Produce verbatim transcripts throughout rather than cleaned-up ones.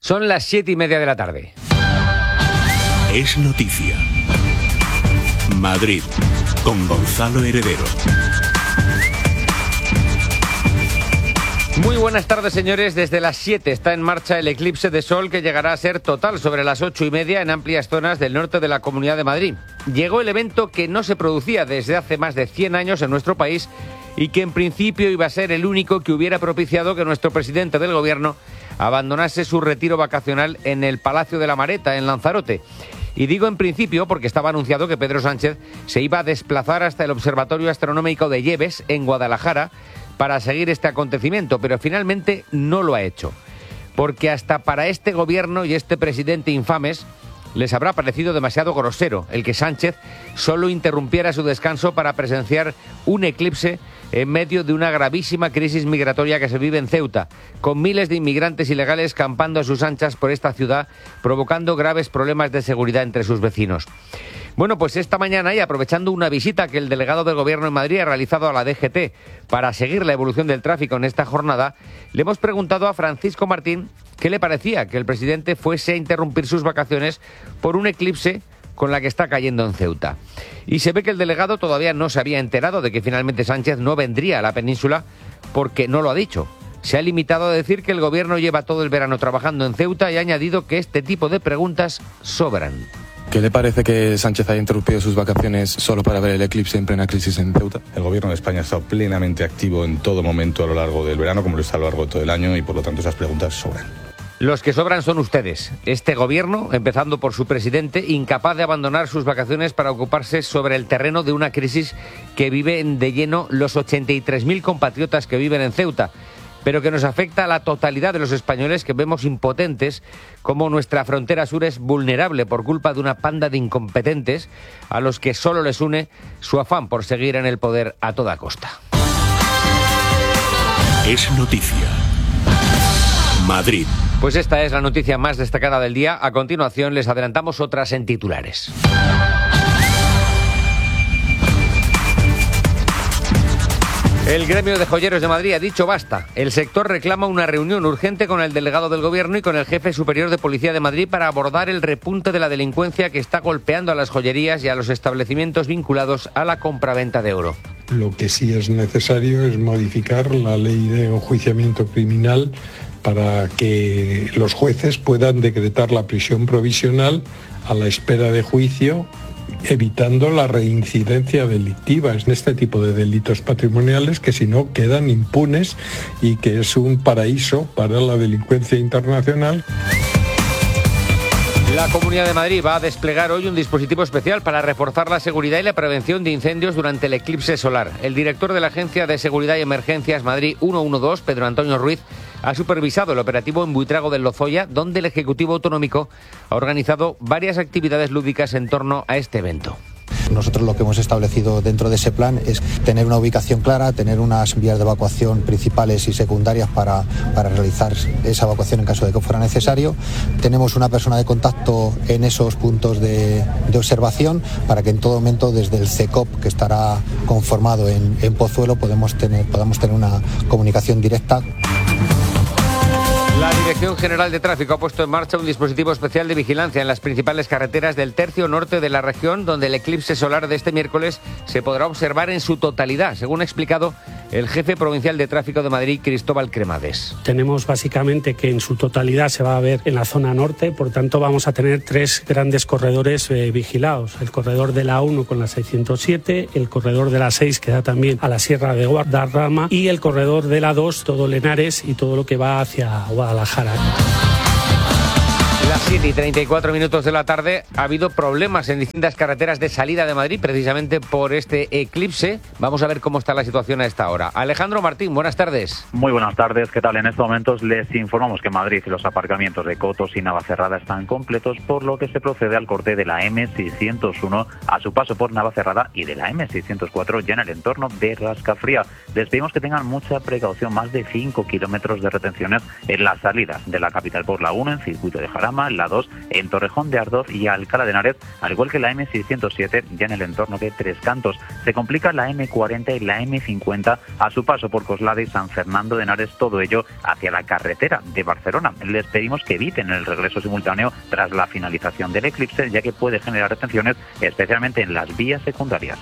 Son las siete y media de la tarde. Es noticia. Madrid, con Gonzalo Heredero. Muy buenas tardes, señores. Desde las siete está en marcha el eclipse de sol que llegará a ser total sobre las ocho y media en amplias zonas del norte de la Comunidad de Madrid. Llegó el evento que no se producía desde hace más de cien años en nuestro país y que en principio iba a ser el único que hubiera propiciado que nuestro presidente del gobierno abandonase su retiro vacacional en el Palacio de la Mareta, en Lanzarote. Y digo en principio porque estaba anunciado que Pedro Sánchez se iba a desplazar hasta el Observatorio Astronómico de Lleves, en Guadalajara, para seguir este acontecimiento, pero finalmente no lo ha hecho. Porque hasta para este gobierno y este presidente infames les habrá parecido demasiado grosero el que Sánchez solo interrumpiera su descanso para presenciar un eclipse en medio de una gravísima crisis migratoria que se vive en Ceuta, con miles de inmigrantes ilegales campando a sus anchas por esta ciudad, provocando graves problemas de seguridad entre sus vecinos. Bueno, pues esta mañana, y aprovechando una visita que el delegado del Gobierno en Madrid ha realizado a la D G T para seguir la evolución del tráfico en esta jornada, le hemos preguntado a Francisco Martín qué le parecía que el presidente fuese a interrumpir sus vacaciones por un eclipse con la que está cayendo en Ceuta. Y se ve que el delegado todavía no se había enterado de que finalmente Sánchez no vendría a la península porque no lo ha dicho. Se ha limitado a decir que el Gobierno lleva todo el verano trabajando en Ceuta y ha añadido que este tipo de preguntas sobran. ¿Qué le parece que Sánchez haya interrumpido sus vacaciones solo para ver el eclipse en plena crisis en Ceuta? El Gobierno de España ha estado plenamente activo en todo momento a lo largo del verano, como lo está a lo largo de todo el año, y por lo tanto esas preguntas sobran. Los que sobran son ustedes. Este gobierno, empezando por su presidente, incapaz de abandonar sus vacaciones para ocuparse sobre el terreno de una crisis que viven de lleno los ochenta y tres mil compatriotas que viven en Ceuta, pero que nos afecta a la totalidad de los españoles que vemos impotentes, como nuestra frontera sur es vulnerable por culpa de una panda de incompetentes a los que solo les une su afán por seguir en el poder a toda costa. Es noticia. Madrid. Pues esta es la noticia más destacada del día. A continuación les adelantamos otras en titulares. El gremio de joyeros de Madrid ha dicho basta. El sector reclama una reunión urgente con el delegado del Gobierno y con el jefe superior de Policía de Madrid para abordar el repunte de la delincuencia que está golpeando a las joyerías y a los establecimientos vinculados a la compraventa de oro. Lo que sí es necesario es modificar la ley de enjuiciamiento criminal para que los jueces puedan decretar la prisión provisional a la espera de juicio, evitando la reincidencia delictiva en este tipo de delitos patrimoniales que si no quedan impunes y que es un paraíso para la delincuencia internacional. La Comunidad de Madrid va a desplegar hoy un dispositivo especial para reforzar la seguridad y la prevención de incendios durante el eclipse solar. El director de la Agencia de Seguridad y Emergencias Madrid ciento doce, Pedro Antonio Ruiz, ha supervisado el operativo en Buitrago del Lozoya, donde el Ejecutivo Autonómico ha organizado varias actividades lúdicas en torno a este evento. Nosotros lo que hemos establecido dentro de ese plan es tener una ubicación clara, tener unas vías de evacuación principales y secundarias para, para realizar esa evacuación en caso de que fuera necesario. Tenemos una persona de contacto en esos puntos de, de observación para que en todo momento desde el C E C O P, que estará conformado en, en Pozuelo, podemos tener, podamos tener una comunicación directa. La Dirección General de Tráfico ha puesto en marcha un dispositivo especial de vigilancia en las principales carreteras del tercio norte de la región, donde el eclipse solar de este miércoles se podrá observar en su totalidad, según ha explicado el jefe provincial de tráfico de Madrid, Cristóbal Cremades. Tenemos básicamente que en su totalidad se va a ver en la zona norte, por tanto vamos a tener tres grandes corredores eh, vigilados. El corredor de la uno con la seiscientos siete, el corredor de la seis que da también a la Sierra de Guadarrama y el corredor de la dos, todo Lenares y todo lo que va hacia Guadalajara. Las siete y treinta y cuatro minutos de la tarde ha habido problemas en distintas carreteras de salida de Madrid precisamente por este eclipse. Vamos a ver cómo está la situación a esta hora. Alejandro Martín, buenas tardes. Muy buenas tardes, ¿qué tal? En estos momentos les informamos que en Madrid los aparcamientos de Cotos y Navacerrada están completos, por lo que se procede al corte de la eme seiscientos uno a su paso por Navacerrada y de la eme seiscientos cuatro ya en el entorno de Rascafría. Les pedimos que tengan mucha precaución, más de cinco kilómetros de retenciones en las salidas de la capital por la uno en Circuito de Jarama, Palma, la dos en Torrejón de Ardoz y Alcalá de Henares, al igual que la eme seiscientos siete ya en el entorno de Tres Cantos. Se complica la eme cuarenta y la eme cincuenta a su paso por Coslada y San Fernando de Henares, todo ello hacia la carretera de Barcelona. Les pedimos que eviten el regreso simultáneo tras la finalización del eclipse, ya que puede generar retenciones, especialmente en las vías secundarias.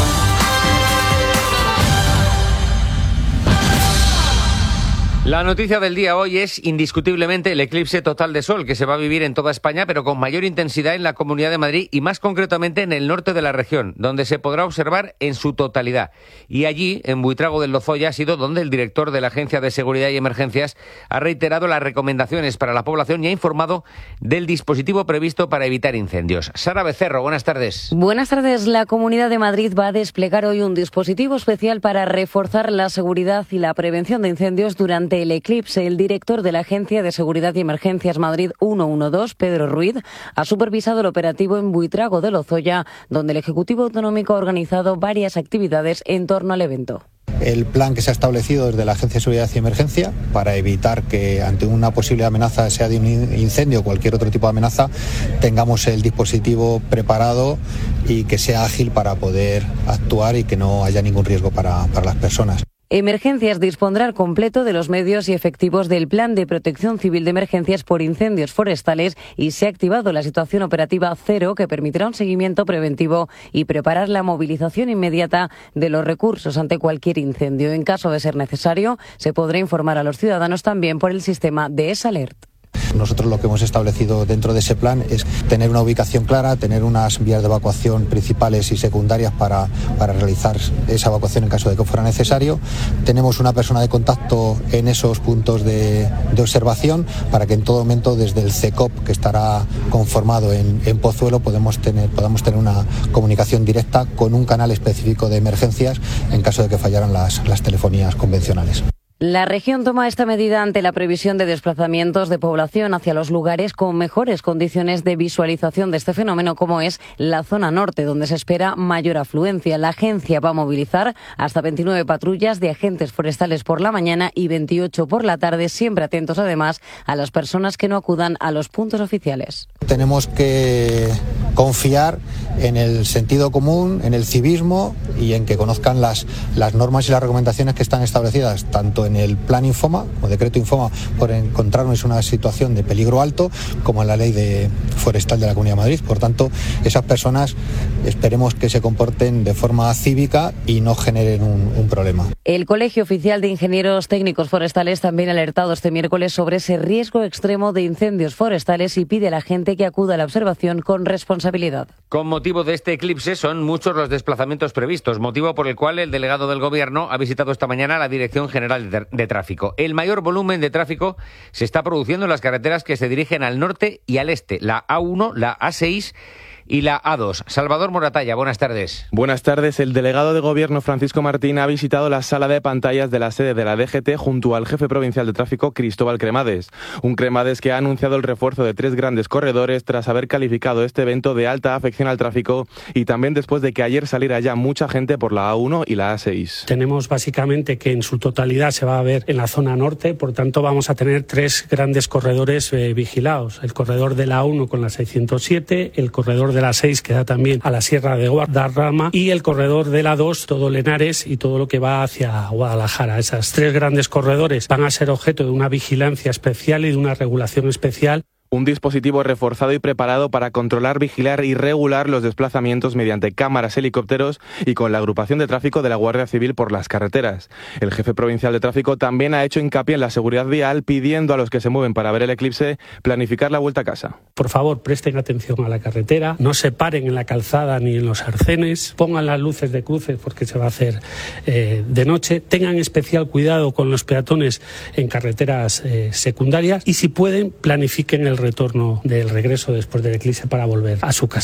La noticia del día hoy es indiscutiblemente el eclipse total de sol que se va a vivir en toda España, pero con mayor intensidad en la Comunidad de Madrid y más concretamente en el norte de la región, donde se podrá observar en su totalidad. Y allí, en Buitrago del Lozoya, ha sido donde el director de la Agencia de Seguridad y Emergencias ha reiterado las recomendaciones para la población y ha informado del dispositivo previsto para evitar incendios. Sara Becerro, buenas tardes. Buenas tardes. La Comunidad de Madrid va a desplegar hoy un dispositivo especial para reforzar la seguridad y la prevención de incendios durante el eclipse. El director de la Agencia de Seguridad y Emergencias Madrid ciento doce, Pedro Ruiz, ha supervisado el operativo en Buitrago de Lozoya, donde el Ejecutivo Autonómico ha organizado varias actividades en torno al evento. El plan que se ha establecido desde la Agencia de Seguridad y Emergencia para evitar que ante una posible amenaza, sea de un incendio o cualquier otro tipo de amenaza, tengamos el dispositivo preparado y que sea ágil para poder actuar y que no haya ningún riesgo para, para las personas. Emergencias dispondrá al completo de los medios y efectivos del Plan de Protección Civil de Emergencias por Incendios Forestales y se ha activado la situación operativa cero, que permitirá un seguimiento preventivo y preparar la movilización inmediata de los recursos ante cualquier incendio. En caso de ser necesario, se podrá informar a los ciudadanos también por el sistema de S-Alert. Nosotros lo que hemos establecido dentro de ese plan es tener una ubicación clara, tener unas vías de evacuación principales y secundarias para, para realizar esa evacuación en caso de que fuera necesario. Tenemos una persona de contacto en esos puntos de, de observación para que en todo momento desde el C E C O P, que estará conformado en, en Pozuelo, podemos tener, podamos tener una comunicación directa con un canal específico de emergencias en caso de que fallaran las, las telefonías convencionales. La región toma esta medida ante la previsión de desplazamientos de población hacia los lugares con mejores condiciones de visualización de este fenómeno, como es la zona norte, donde se espera mayor afluencia. La agencia va a movilizar hasta veintinueve patrullas de agentes forestales por la mañana y veintiocho por la tarde, siempre atentos además a las personas que no acudan a los puntos oficiales. Tenemos que confiar en el sentido común, en el civismo y en que conozcan las, las normas y las recomendaciones que están establecidas tanto en el Plan Infoma o Decreto Infoma por encontrarnos en una situación de peligro alto, como en la Ley de Forestal de la Comunidad de Madrid. Por tanto, esas personas esperemos que se comporten de forma cívica y no generen un, un problema. El Colegio Oficial de Ingenieros Técnicos Forestales también ha alertado este miércoles sobre ese riesgo extremo de incendios forestales y pide a la gente que acuda a la observación con responsabilidad. Con motivo de este eclipse son muchos los desplazamientos previstos, motivo por el cual el delegado del Gobierno ha visitado esta mañana la Dirección General de de Tráfico. El mayor volumen de tráfico se está produciendo en las carreteras que se dirigen al norte y al este, la A uno, la A seis y la A dos. Salvador Moratalla, buenas tardes. Buenas tardes. El delegado de Gobierno, Francisco Martín, ha visitado la sala de pantallas de la sede de la D G T junto al jefe provincial de tráfico, Cristóbal Cremades. Un Cremades que ha anunciado el refuerzo de tres grandes corredores tras haber calificado este evento de alta afección al tráfico y también después de que ayer saliera ya mucha gente por la A uno y la A seis. Tenemos básicamente que en su totalidad se va a ver en la zona norte, por tanto vamos a tener tres grandes corredores eh, vigilados. El corredor de la A uno con la seiscientos siete, el corredor de de la seis que da también a la Sierra de Guadarrama y el corredor de la dos, todo Lenares y todo lo que va hacia Guadalajara. Esas tres grandes corredores van a ser objeto de una vigilancia especial y de una regulación especial. Un dispositivo reforzado y preparado para controlar, vigilar y regular los desplazamientos mediante cámaras, helicópteros y con la agrupación de tráfico de la Guardia Civil por las carreteras. El jefe provincial de tráfico también ha hecho hincapié en la seguridad vial, pidiendo a los que se mueven para ver el eclipse planificar la vuelta a casa. Por favor, presten atención a la carretera, no se paren en la calzada ni en los arcenes, pongan las luces de cruces porque se va a hacer eh, de noche, tengan especial cuidado con los peatones en carreteras eh, secundarias y si pueden, planifiquen el retorno del regreso después del eclipse para volver a su casa.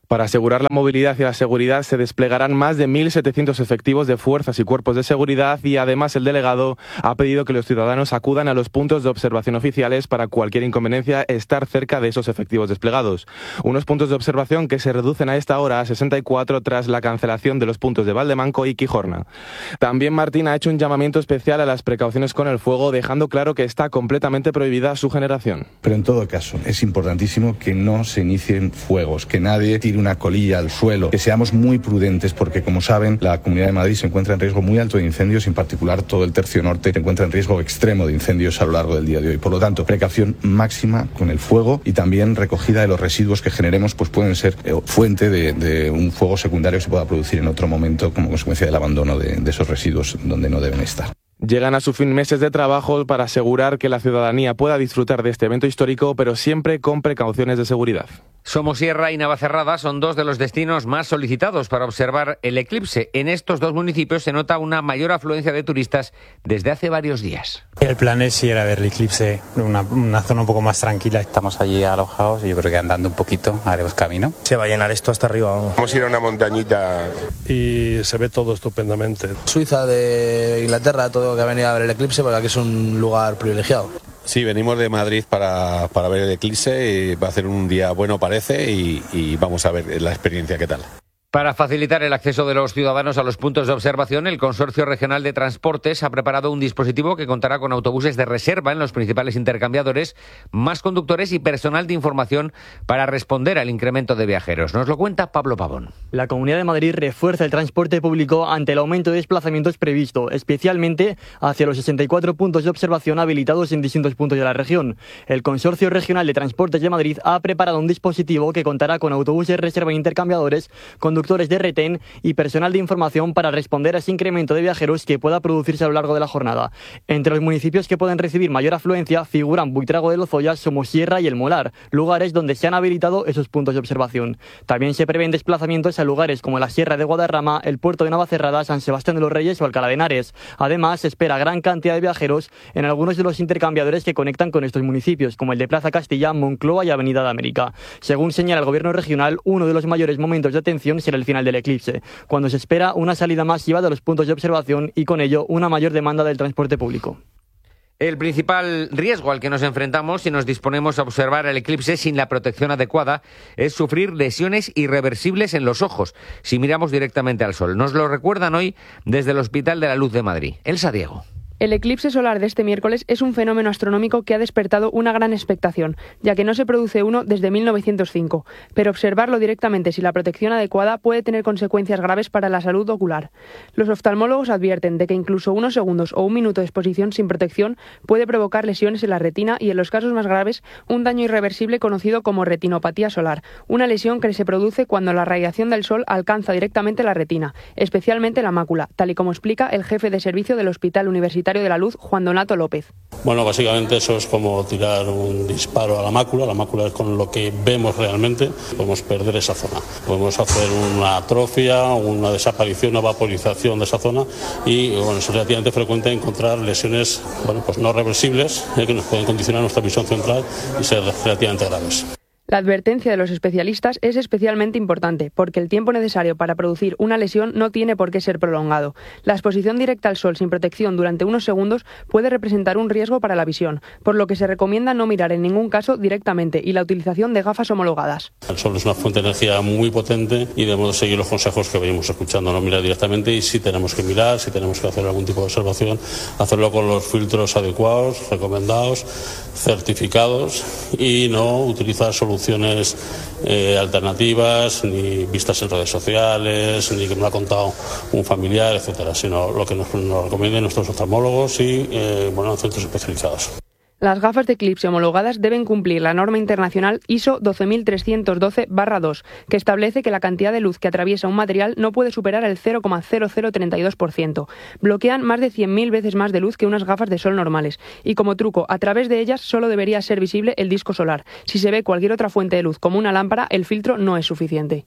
Para asegurar la movilidad y la seguridad se desplegarán más de mil setecientos efectivos de fuerzas y cuerpos de seguridad y además el delegado ha pedido que los ciudadanos acudan a los puntos de observación oficiales para cualquier inconveniencia estar cerca de esos efectivos desplegados. Unos puntos de observación que se reducen a esta hora a sesenta y cuatro tras la cancelación de los puntos de Valdemanco y Quijorna. También Martín ha hecho un llamamiento especial a las precauciones con el fuego, dejando claro que está completamente prohibida su generación. Pero en todo caso es importantísimo que no se inicien fuegos, que nadie tire una colilla al suelo, que seamos muy prudentes porque, como saben, la Comunidad de Madrid se encuentra en riesgo muy alto de incendios, en particular todo el tercio norte se encuentra en riesgo extremo de incendios a lo largo del día de hoy. Por lo tanto, precaución máxima con el fuego y también recogida de los residuos que generemos, pues pueden ser eh, fuente de, de un fuego secundario que se pueda producir en otro momento como consecuencia del abandono de, de esos residuos donde no deben estar. Llegan a su fin meses de trabajo para asegurar que la ciudadanía pueda disfrutar de este evento histórico, pero siempre con precauciones de seguridad. Somosierra y Navacerrada son dos de los destinos más solicitados para observar el eclipse. En estos dos municipios se nota una mayor afluencia de turistas desde hace varios días. El plan es ir a ver el eclipse en una, una zona un poco más tranquila. Estamos allí alojados y yo creo que andando un poquito haremos camino. Se va a llenar esto hasta arriba. Vamos, vamos a ir a una montañita. Y se ve todo estupendamente. Suiza, de Inglaterra, todo que ha venido a ver el eclipse, porque aquí es un lugar privilegiado. Sí, venimos de Madrid para, para ver el eclipse y va a ser un día bueno, parece, y, y vamos a ver la experiencia qué tal. Para facilitar el acceso de los ciudadanos a los puntos de observación, el Consorcio Regional de Transportes ha preparado un dispositivo que contará con autobuses de reserva en los principales intercambiadores, más conductores y personal de información para responder al incremento de viajeros. Nos lo cuenta Pablo Pavón. La Comunidad de Madrid refuerza el transporte público ante el aumento de desplazamientos previsto, especialmente hacia los sesenta y cuatro puntos de observación habilitados en distintos puntos de la región. El Consorcio Regional de Transportes de Madrid ha preparado un dispositivo que contará con autobuses de reserva en intercambiadores, con conductores de retén y personal de información para responder a ese incremento de viajeros que pueda producirse a lo largo de la jornada. Entre los municipios que pueden recibir mayor afluencia figuran Buitrago de Lozoya, Somosierra y El Molar, lugares donde se han habilitado esos puntos de observación. También se prevén desplazamientos a lugares como la Sierra de Guadarrama, el puerto de Navacerrada, San Sebastián de los Reyes o Alcalá de Henares. Además, se espera gran cantidad de viajeros en algunos de los intercambiadores que conectan con estos municipios, como el de Plaza Castilla, Moncloa y Avenida de América. Según señala el Gobierno regional, uno de los mayores momentos de atención será el final del eclipse, cuando se espera una salida masiva de los puntos de observación y con ello una mayor demanda del transporte público. El principal riesgo al que nos enfrentamos si nos disponemos a observar el eclipse sin la protección adecuada es sufrir lesiones irreversibles en los ojos si miramos directamente al sol. Nos lo recuerdan hoy desde el Hospital de la Luz de Madrid. Elsa Diego. El eclipse solar de este miércoles es un fenómeno astronómico que ha despertado una gran expectación, ya que no se produce uno desde mil novecientos cinco, pero observarlo directamente sin la protección adecuada puede tener consecuencias graves para la salud ocular. Los oftalmólogos advierten de que incluso unos segundos o un minuto de exposición sin protección puede provocar lesiones en la retina y, en los casos más graves, un daño irreversible conocido como retinopatía solar, una lesión que se produce cuando la radiación del sol alcanza directamente la retina, especialmente la mácula, tal y como explica el jefe de servicio del Hospital Universitario de la Luz, Juan Donato López. Bueno, básicamente eso es como tirar un disparo a la mácula. La mácula es con lo que vemos realmente. Podemos perder esa zona. Podemos hacer una atrofia, una desaparición, una vaporización de esa zona y bueno, es relativamente frecuente encontrar lesiones bueno, pues no reversibles eh, que nos pueden condicionar nuestra visión central y ser relativamente graves. La advertencia de los especialistas es especialmente importante porque el tiempo necesario para producir una lesión no tiene por qué ser prolongado. La exposición directa al sol sin protección durante unos segundos puede representar un riesgo para la visión, por lo que se recomienda no mirar en ningún caso directamente y la utilización de gafas homologadas. El sol es una fuente de energía muy potente y debemos seguir los consejos que venimos escuchando, no mirar directamente, y si tenemos que mirar, si tenemos que hacer algún tipo de observación, hacerlo con los filtros adecuados, recomendados, certificados, y no utilizar soluciones soluciones eh, alternativas, ni vistas en redes sociales, ni que me lo ha contado un familiar, etcétera, sino lo que nos, nos recomienden nuestros oftalmólogos y eh, bueno, centros especializados. Las gafas de eclipse homologadas deben cumplir la norma internacional I S O doce mil trescientos doce barra dos, que establece que la cantidad de luz que atraviesa un material no puede superar el cero coma cero cero treinta y dos por ciento. Bloquean más de cien mil veces más de luz que unas gafas de sol normales. Y como truco, a través de ellas solo debería ser visible el disco solar. Si se ve cualquier otra fuente de luz como una lámpara, el filtro no es suficiente.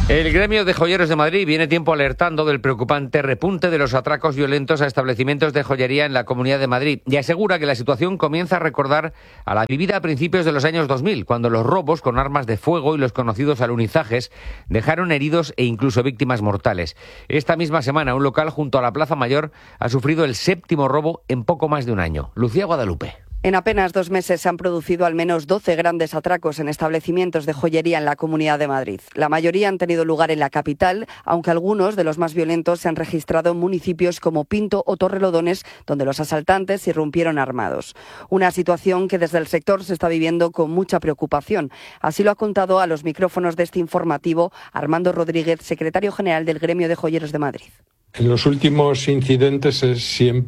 El gremio de joyeros de Madrid viene tiempo alertando del preocupante repunte de los atracos violentos a establecimientos de joyería en la Comunidad de Madrid y asegura que la situación comienza a recordar a la vivida a principios de los años dos mil, cuando los robos con armas de fuego y los conocidos alunizajes dejaron heridos e incluso víctimas mortales. Esta misma semana, un local junto a la Plaza Mayor ha sufrido el séptimo robo en poco más de un año. Lucía Guadalupe. En apenas dos meses se han producido al menos doce grandes atracos en establecimientos de joyería en la Comunidad de Madrid. La mayoría han tenido lugar en la capital, aunque algunos de los más violentos se han registrado en municipios como Pinto o Torrelodones, donde los asaltantes irrumpieron armados. Una situación que desde el sector se está viviendo con mucha preocupación. Así lo ha contado a los micrófonos de este informativo Armando Rodríguez, secretario general del Gremio de Joyeros de Madrid. En los últimos incidentes es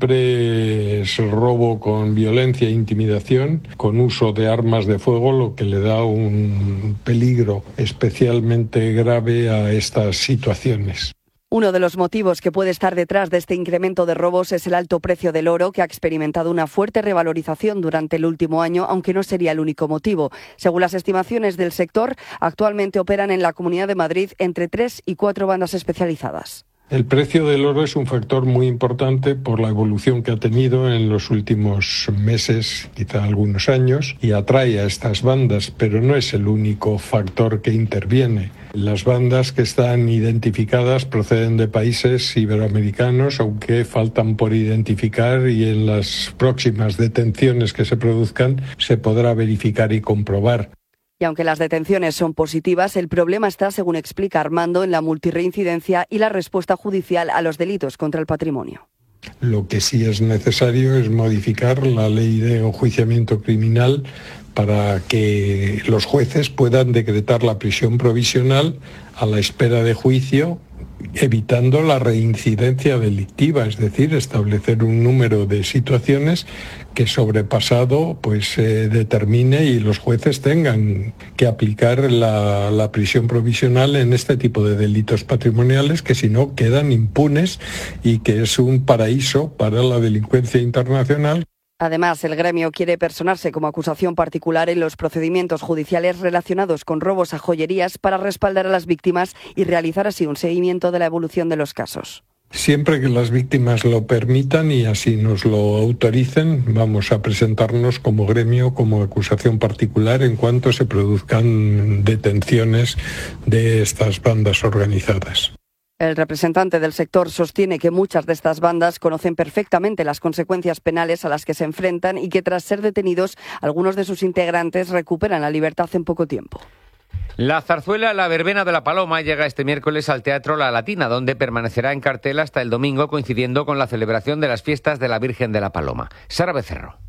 siempre es robo con violencia e intimidación, con uso de armas de fuego, lo que le da un peligro especialmente grave a estas situaciones. Uno de los motivos que puede estar detrás de este incremento de robos es el alto precio del oro, que ha experimentado una fuerte revalorización durante el último año, aunque no sería el único motivo. Según las estimaciones del sector, actualmente operan en la Comunidad de Madrid entre tres y cuatro bandas especializadas. El precio del oro es un factor muy importante por la evolución que ha tenido en los últimos meses, quizá algunos años, y atrae a estas bandas, pero no es el único factor que interviene. Las bandas que están identificadas proceden de países iberoamericanos, aunque faltan por identificar, y en las próximas detenciones que se produzcan se podrá verificar y comprobar. Y aunque las detenciones son positivas, el problema está, según explica Armando, en la multirreincidencia y la respuesta judicial a los delitos contra el patrimonio. Lo que sí es necesario es modificar la ley de enjuiciamiento criminal para que los jueces puedan decretar la prisión provisional a la espera de juicio, evitando la reincidencia delictiva, es decir, establecer un número de situaciones que sobrepasado pues eh, determine y los jueces tengan que aplicar la, la prisión provisional en este tipo de delitos patrimoniales, que si no quedan impunes y que es un paraíso para la delincuencia internacional. Además, el gremio quiere personarse como acusación particular en los procedimientos judiciales relacionados con robos a joyerías para respaldar a las víctimas y realizar así un seguimiento de la evolución de los casos. Siempre que las víctimas lo permitan y así nos lo autoricen, vamos a presentarnos como gremio, como acusación particular en cuanto se produzcan detenciones de estas bandas organizadas. El representante del sector sostiene que muchas de estas bandas conocen perfectamente las consecuencias penales a las que se enfrentan y que tras ser detenidos, algunos de sus integrantes recuperan la libertad en poco tiempo. La zarzuela La Verbena de la Paloma llega este miércoles al Teatro La Latina, donde permanecerá en cartel hasta el domingo, coincidiendo con la celebración de las fiestas de la Virgen de la Paloma. Sara Becerro.